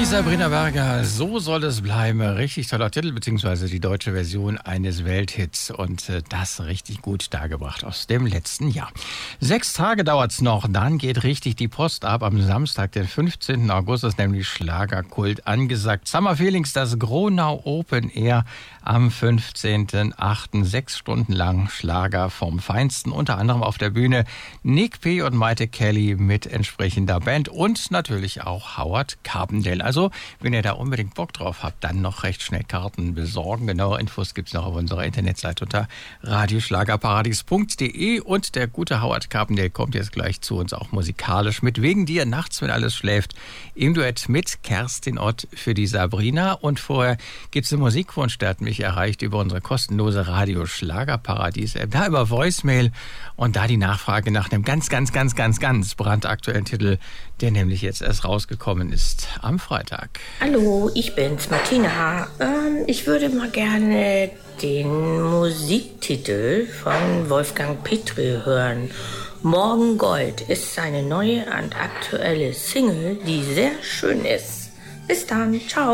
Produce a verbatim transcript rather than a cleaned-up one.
Die Sabrina Berger, so soll es bleiben. Richtig toller Titel, beziehungsweise die deutsche Version eines Welthits. Und äh, das richtig gut dargebracht aus dem letzten Jahr. Sechs Tage dauert's noch, dann geht richtig die Post ab. Am Samstag, den fünfzehnten August, ist nämlich Schlagerkult angesagt. Summer Feelings, das Gronau Open Air am fünfzehnten achten Sechs Stunden lang Schlager vom Feinsten. Unter anderem auf der Bühne Nick P. und Maite Kelly mit entsprechender Band und natürlich auch Howard Carpendale. Also, wenn ihr da unbedingt Bock drauf habt, dann noch recht schnell Karten besorgen. Genaue Infos gibt's noch auf unserer Internetseite unter radioschlagerparadies punkt de. Und der gute Howard Carpendale kommt jetzt gleich zu uns auch musikalisch mit Wegen dir nachts, wenn alles schläft, im Duett mit Kerstin Ott für die Sabrina. Und vorher gibt's einen Musikwunsch, der hat mich erreicht über unsere kostenlose Radio-Schlagerparadies-App, da über Voicemail und da die Nachfrage nach einem ganz, ganz, ganz, ganz, ganz brandaktuellen Titel, der nämlich jetzt erst rausgekommen ist am Freitag. Hallo, ich bin's, Martina. Ähm, ich würde mal gerne den Musiktitel von Wolfgang Petri hören. Morgen Gold ist seine neue und aktuelle Single, die sehr schön ist. Bis dann, ciao.